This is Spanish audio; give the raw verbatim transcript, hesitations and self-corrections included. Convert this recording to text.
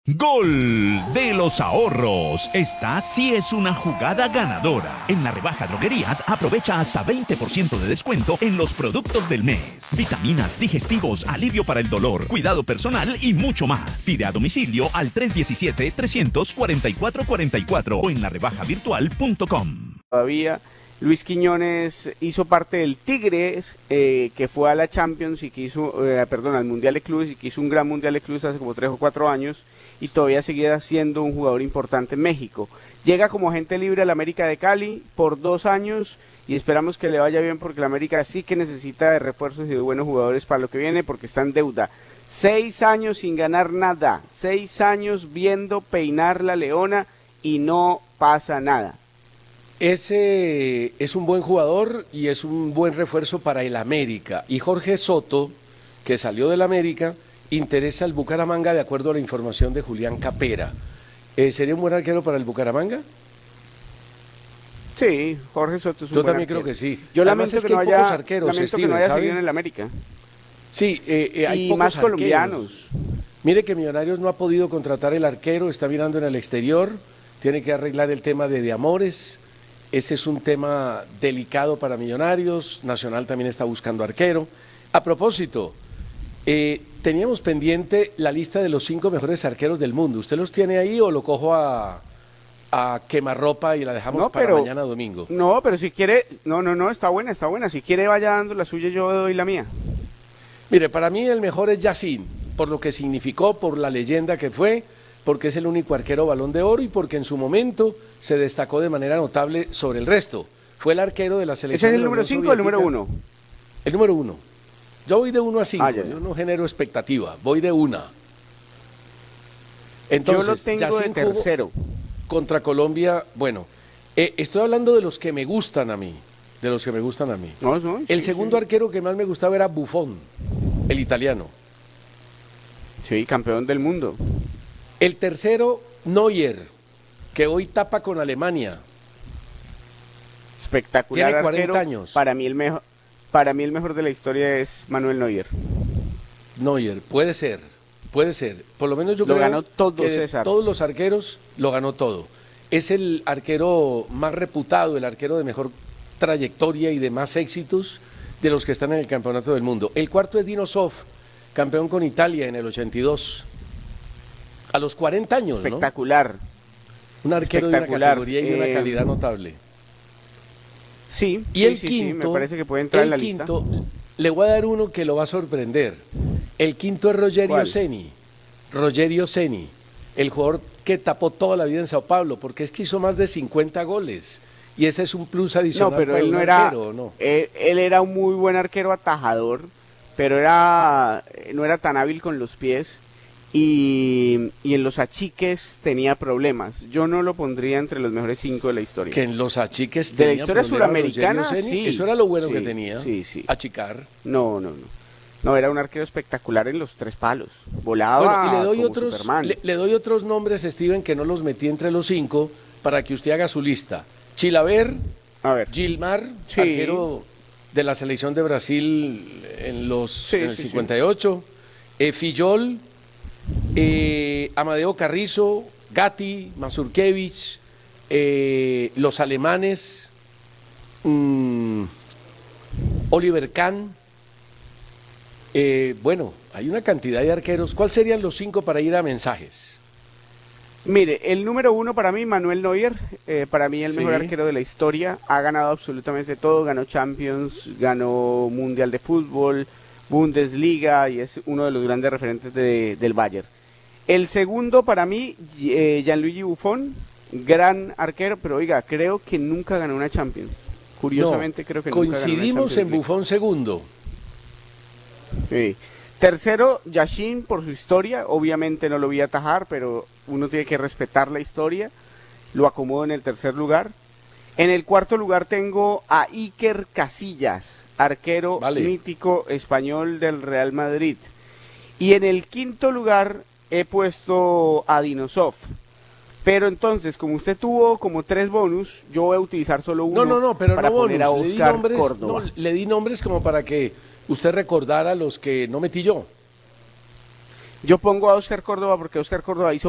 Gol de los ahorros. Esta sí es una jugada ganadora. En la rebaja droguerías aprovecha hasta veinte por ciento de descuento en los productos del mes. Vitaminas, digestivos, alivio para el dolor, cuidado personal y mucho más. Pide a domicilio al tres uno siete, tres cuatro cuatro cuatro cuatro o en la rebaja virtual punto com. Todavía Luis Quiñones hizo parte del Tigres, eh, que fue a la Champions y que hizo, eh, perdón, al Mundial de Clubes y que hizo un gran Mundial de Clubes hace como tres o cuatro años y todavía seguía siendo un jugador importante en México. Llega como agente libre al América de Cali por dos años y esperamos que le vaya bien porque el América sí que necesita de refuerzos y de buenos jugadores para lo que viene porque está en deuda. Seis años sin ganar nada, seis años viendo peinar la leona y no pasa nada. Ese es un buen jugador y es un buen refuerzo para el América. Y Jorge Soto, que salió del América, interesa al Bucaramanga de acuerdo a la información de Julián Capera. Eh, ¿Sería un buen arquero para el Bucaramanga? Sí, Jorge Soto es un Yo buen también arquero. creo que sí. Yo Además lamento es que, que no hay haya, pocos arqueros, lamento Steven, que no haya ¿sabe? seguido en el América. Sí, eh, eh, hay Y pocos más arqueros. colombianos. Mire que Millonarios no ha podido contratar el arquero, está mirando en el exterior, tiene que arreglar el tema de, de Amores. Ese es un tema delicado para Millonarios, Nacional también está buscando arquero. A propósito, eh, teníamos pendiente la lista de los cinco mejores arqueros del mundo. ¿Usted los tiene ahí o lo cojo a, a quemarropa y la dejamos No, para pero- mañana domingo? No, pero si quiere, no, no, no, está buena, está buena. Si quiere vaya dando la suya, yo doy la mía. Mire, para mí el mejor es Yacine, por lo que significó, por la leyenda que fue, porque es el único arquero Balón de Oro y porque en su momento se destacó de manera notable sobre el resto. Fue el arquero de la selección. ¿Ese es de el la número Unión cinco o el número Soviética. uno? El número uno. Yo voy de uno a cinco, Ah, ya, ya. yo no genero expectativa, voy de una. Entonces, Yo lo tengo de Yacine jugó tercero. contra Colombia, bueno, eh, estoy hablando de los que me gustan a mí, de los que me gustan a mí. No, no, El sí, segundo sí. arquero que más me gustaba era Buffon, el italiano. Sí, campeón del mundo. El tercero, Neuer, que hoy tapa con Alemania. Espectacular Tiene cuarenta arquero. años. Para mí el mejor, para mí el mejor de la historia es Manuel Neuer. Neuer, puede ser, puede ser. Por lo menos yo Lo creo ganó todo, que de César. todos los arqueros lo ganó todo. Es el arquero más reputado, el arquero de mejor trayectoria y de más éxitos de los que están en el campeonato del mundo. El cuarto es Dino Zoff, campeón con Italia en el ochenta y dos. A los cuarenta años, ¿no? Espectacular. Un arquero de una espectacular. categoría y de una Eh, calidad notable. Sí, Y sí, el sí, quinto, sí, me parece que puede entrar en el la lista. quinto, le voy a dar uno que lo va a sorprender. El quinto es Rogerio ¿Cuál? Ceni. Rogerio Ceni, el jugador que tapó toda la vida en Sao Paulo, porque es que hizo más de cincuenta goles. Y ese es un plus adicional No, pero para él un no era, arquero, ¿no? él, él era un muy buen arquero atajador, pero era no era tan hábil con los pies y, y en los achiques tenía problemas. Yo no lo pondría entre los mejores cinco de la historia. Que en los achiques De la tenía historia problemas suramericana, Rogerio Ceni. sí. Eso era lo bueno Sí, que tenía, sí, sí. achicar. No, no, no. No, era un arquero espectacular en los tres palos. Volaba Bueno, y le doy, como otros, Superman. le, le doy otros nombres, Steven, que no los metí entre los cinco, para que usted haga su lista. Chilaver, A ver. Gilmar, Sí. arquero de la selección de Brasil en los Sí, en el sí, sí. cincuenta y ocho, eh, Fillol, eh, Amadeo Carrizo, Gatti, Mazurkiewicz, eh, los alemanes, mm, Oliver Kahn. Eh, bueno, hay una cantidad de arqueros. ¿Cuáles serían los cinco para ir a mensajes? Mire, el número uno para mí, Manuel Neuer, eh, para mí el Sí. mejor arquero de la historia, ha ganado absolutamente todo, ganó Champions, ganó Mundial de Fútbol, Bundesliga y es uno de los grandes referentes de- del Bayern. El segundo para mí, eh, Gianluigi Buffon, gran arquero, pero oiga, creo que nunca ganó una Champions. Curiosamente No, creo que nunca ganó una coincidimos Champions en League. Buffon segundo. Sí. Tercero, Yashin por su historia, obviamente no lo vi atajar, pero uno tiene que respetar la historia, lo acomodo en el tercer lugar. En el cuarto lugar tengo a Iker Casillas, arquero Vale. mítico español del Real Madrid. Y en el quinto lugar he puesto a Dinosov. Pero entonces, como usted tuvo como tres bonus, yo voy a utilizar solo uno No, no, no, pero para no poner bonus. a Le di, Oscar nombres, Córdoba. no, le di nombres como para que usted recordara los que no metí yo. Yo pongo a Oscar Córdoba porque Oscar Córdoba hizo